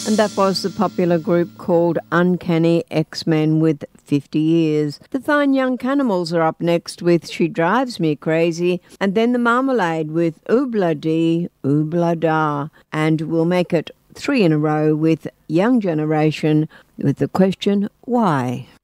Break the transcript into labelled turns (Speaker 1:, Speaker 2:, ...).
Speaker 1: And that was the popular group called Uncanny X-Men with 50 Years. The Fine Young Cannibals are up next with She Drives Me Crazy, and then the Marmalade with Oobla Dee, Oobla Da. And we'll make it 3 in a row with Young Generation with the question, why?